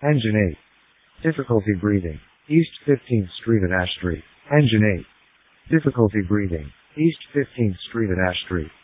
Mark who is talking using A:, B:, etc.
A: Engine 8. Difficulty breathing. East 15th Street at Ash Street. Engine 8. Difficulty breathing. East 15th Street at Ash Street.